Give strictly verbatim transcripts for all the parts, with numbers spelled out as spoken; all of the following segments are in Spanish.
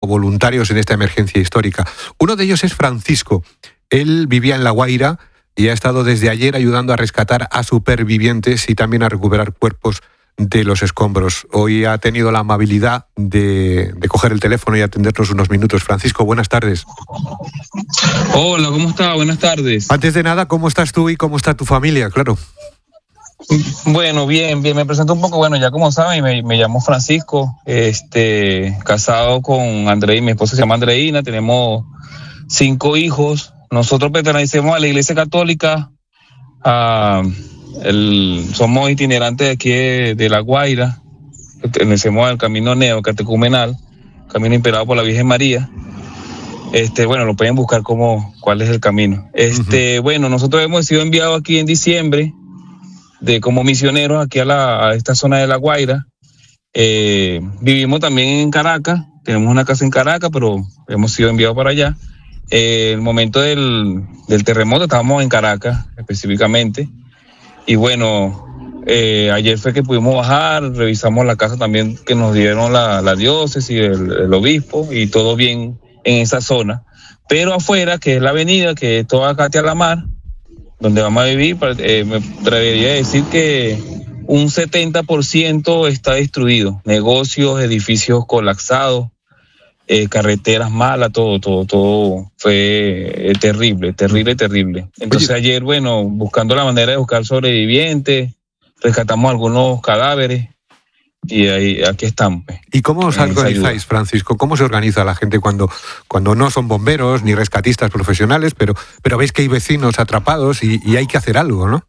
voluntarios en esta emergencia histórica. Uno de ellos es Francisco. Él vivía en La Guaira y ha estado desde ayer ayudando a rescatar a supervivientes y también a recuperar cuerpos de los escombros. Hoy ha tenido la amabilidad de, de coger el teléfono y atendernos unos minutos. Francisco, buenas tardes. Hola, ¿cómo está? Buenas tardes. Antes de nada, ¿cómo estás tú y cómo está tu familia? Claro. Bueno, bien, bien. Me presento un poco. Bueno, ya como saben, me, me llamo Francisco, este, casado con Andrei, mi esposa se llama Andreina, tenemos cinco hijos. Nosotros pertenecemos a la Iglesia Católica, a, el, somos itinerantes de aquí de, de La Guaira, pertenecemos al camino neocatecumenal, camino inspirado por la Virgen María. Este, bueno, lo pueden buscar como cuál es el camino. Este, uh-huh. Bueno, nosotros hemos sido enviados aquí en diciembre de como misioneros aquí a, la, a esta zona de La Guaira. Eh, vivimos también en Caracas, tenemos una casa en Caracas, pero hemos sido enviados para allá. Eh, el momento del, del terremoto estábamos en Caracas específicamente y bueno, eh, ayer fue que pudimos bajar, revisamos la casa también que nos dieron la, la diócesis, el, el obispo y todo bien en esa zona, pero afuera, que es la avenida, que es toda Catia la Mar, donde vamos a vivir, eh, me atrevería a decir que un setenta por ciento está destruido, negocios, edificios colapsados, Eh, carreteras malas, todo, todo, todo fue eh, terrible, terrible, terrible. Entonces Oye. ayer, bueno, buscando la manera de buscar sobrevivientes, rescatamos algunos cadáveres y ahí, aquí estamos. ¿Y cómo os organizáis, Francisco? ¿Cómo se organiza la gente cuando, cuando no son bomberos ni rescatistas profesionales, pero, pero veis que hay vecinos atrapados y, y hay que hacer algo, ¿no?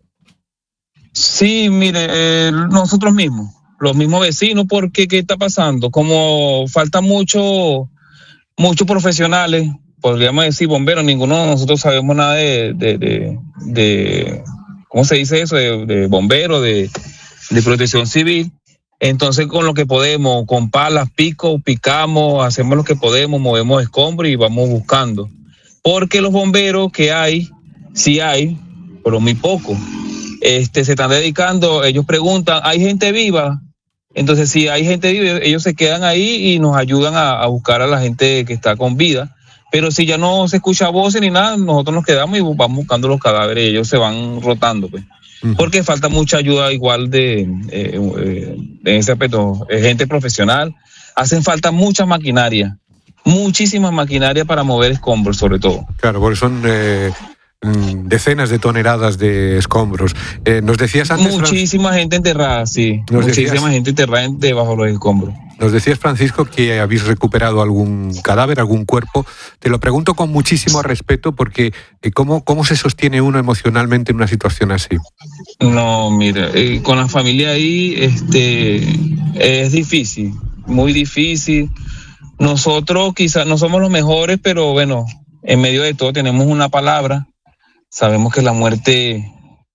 Sí, mire, eh, nosotros mismos. Los mismos vecinos, porque ¿qué está pasando? Como falta mucho, muchos profesionales, podríamos decir bomberos, ninguno de nosotros sabemos nada de, de, de, de ¿cómo se dice eso? De, de bomberos, de, de protección civil. Entonces, con lo que podemos, con palas, pico, picamos, hacemos lo que podemos, movemos escombros y vamos buscando. Porque los bomberos que hay, sí hay, pero muy poco. Este, se están dedicando, ellos preguntan, ¿hay gente viva? Entonces, si hay gente viva, ellos se quedan ahí y nos ayudan a, a buscar a la gente que está con vida. Pero si ya no se escucha voces ni nada, nosotros nos quedamos y vamos buscando los cadáveres y ellos se van rotando, pues. Uh-huh. Porque falta mucha ayuda igual de, eh, eh, en ese aspecto, eh, gente profesional. Hacen falta mucha maquinaria, muchísimas maquinaria para mover escombros, sobre todo. Claro, porque son... Eh... decenas de toneladas de escombros. Eh, nos decías antes... Muchísima Fran... gente enterrada, sí. Nos Muchísima decías... gente enterrada debajo de los escombros. Nos decías, Francisco, que habéis recuperado algún cadáver, algún cuerpo. Te lo pregunto con muchísimo respeto porque eh, ¿cómo, ¿cómo se sostiene uno emocionalmente en una situación así? No, mira, eh, con la familia ahí este, es difícil, muy difícil. Nosotros quizás no somos los mejores, pero bueno, en medio de todo tenemos una palabra. Sabemos que la muerte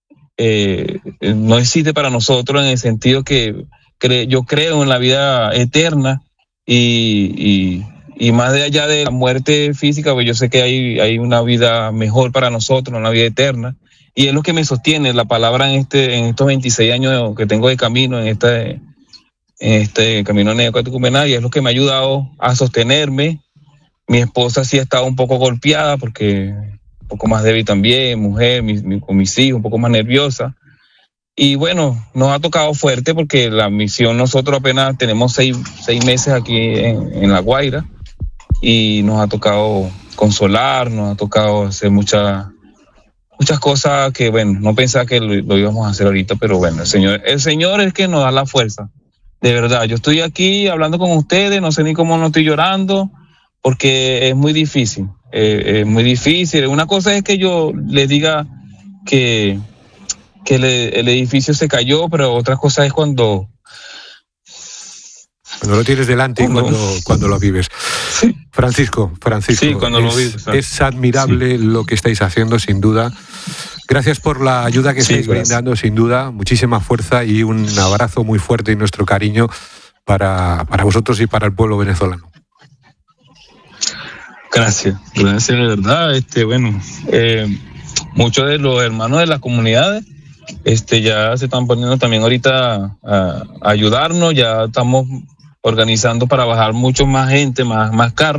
eh, no existe para nosotros en el sentido que cre- yo creo en la vida eterna y, y, y más de allá de la muerte física, pues yo sé que hay, hay una vida mejor para nosotros, una vida eterna. Y es lo que me sostiene la palabra en este en estos veintiséis años que tengo de camino, en este, en este camino neocatecumenal, y es lo que me ha ayudado a sostenerme. Mi esposa sí ha estado un poco golpeada porque... un poco más débil también, mujer, mi, mi, con mis hijos, un poco más nerviosa. Y bueno, nos ha tocado fuerte porque la misión, nosotros apenas tenemos seis, seis meses aquí en, en La Guaira y nos ha tocado consolar, nos ha tocado hacer muchas muchas cosas que, bueno, no pensaba que lo, lo íbamos a hacer ahorita, pero bueno, el Señor, el Señor es que nos da la fuerza. De verdad, yo estoy aquí hablando con ustedes, no sé ni cómo no estoy llorando, porque es muy difícil. Eh, es muy difícil. Una cosa es que yo les diga que, que le, el edificio se cayó, pero otra cosa es cuando... Cuando lo tienes delante y cuando, cuando lo vives. Sí. Francisco, Francisco, sí, cuando es, lo vives, es admirable sí. lo que estáis haciendo, sin duda. Gracias por la ayuda que sí, estáis gracias. brindando, sin duda. Muchísima fuerza y un abrazo muy fuerte y nuestro cariño para, para vosotros y para el pueblo venezolano. Gracias, gracias de verdad. Este, bueno, eh, muchos de los hermanos de las comunidades este, ya se están poniendo también ahorita a, a ayudarnos, ya estamos organizando para bajar mucho más gente, más, más carros.